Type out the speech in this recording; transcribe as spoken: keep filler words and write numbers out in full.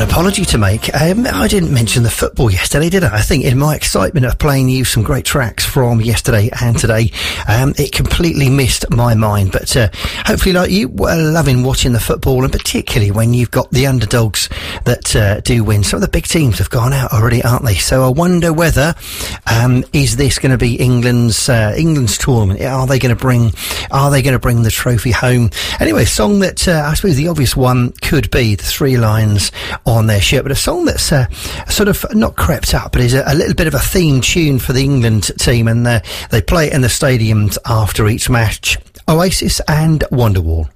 Apology to make. Um, I didn't mention the football yesterday, did I? I think in my excitement of playing you some great tracks from yesterday and today, um, it completely missed my mind. But uh, hopefully, like you, were loving watching the football, and particularly when you've got the underdogs that uh, do win. Some of the big teams have gone out already, aren't they? So I wonder whether um, is this going to be England's uh, England's tournament? Are they going to bring Are they going to bring the trophy home? Anyway, a song that uh, I suppose the obvious one could be the Three Lions on their shirt, but a song that's uh, sort of not crept up, but is a, a little bit of a theme tune for the England team, and uh, they play it in the stadiums after each match. Oasis and Wonderwall.